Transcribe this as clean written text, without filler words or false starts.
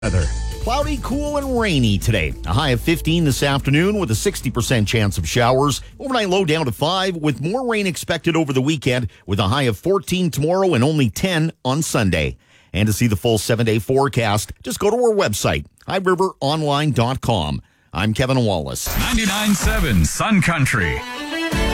Weather. Cloudy, cool, and rainy today. A high of 15 this afternoon with a 60% chance of showers. Overnight low down to 5 with more rain expected over the weekend with a high of 14 tomorrow and only 10 on Sunday. And to see the full 7-day forecast, just go to our website, highriveronline.com. I'm Kevin Wallace. 99.7 Sun Country.